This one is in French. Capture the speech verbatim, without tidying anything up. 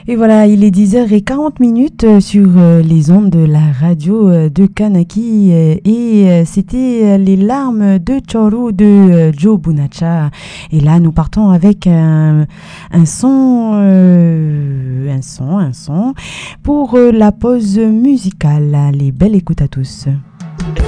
Et voilà, il est dix heures quarante sur euh, les ondes de la radio euh, de Kanaki euh, et euh, c'était euh, les larmes de Choro de euh, Joe Bunacha. Et là, nous partons avec un, un son, euh, un son, un son pour euh, la pause musicale. Les belles écoutes à tous.